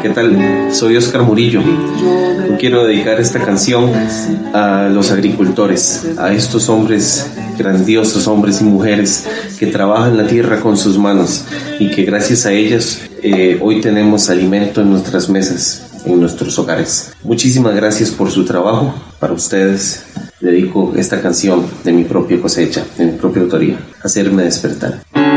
¿qué tal? Soy Oscar Murillo. Quiero dedicar esta canción a los agricultores, a estos hombres grandiosos, hombres y mujeres que trabajan la tierra con sus manos y que gracias a ellos hoy tenemos alimento en nuestras mesas, en nuestros hogares. Muchísimas gracias por su trabajo. Para ustedes dedico esta canción de mi propia cosecha, de mi propia autoría, Hacerme Despertar.